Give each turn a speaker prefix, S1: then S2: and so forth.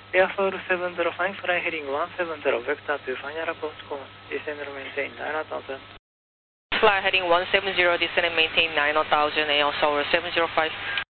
S1: Airfoil 705, fly heading 170, vector to final approach course, descend and maintain 9000.
S2: Fly heading 170, descend and maintain 9000, AL Solar 705.